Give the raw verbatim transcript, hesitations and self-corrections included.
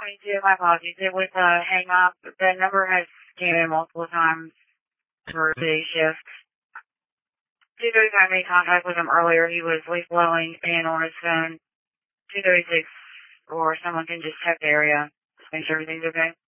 twenty-two, my apologies. It was a hang up. The number has came in multiple times for the shift. two thirty-five made contact with him earlier. He was leaf blowing and on his phone. two thirty-six, or someone can just check the area. Just make sure everything's okay.